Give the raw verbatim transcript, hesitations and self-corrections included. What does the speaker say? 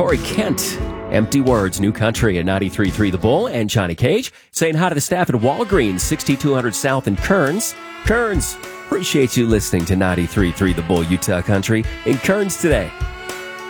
Corey Kent. Empty Words, New Country at ninety-three point three The Bull, and Johnny Cage saying hi to the staff at Walgreens, sixty-two hundred South in Kearns. Kearns, appreciate you listening to ninety-three point three The Bull, Utah Country in Kearns today.